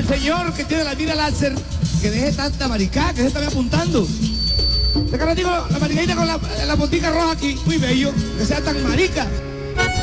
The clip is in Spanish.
al señor que tiene la mira láser que deje tanta maricá, que se está apuntando. De cara digo, la maricadita con la botica roja aquí, muy bello, que sea tan marica.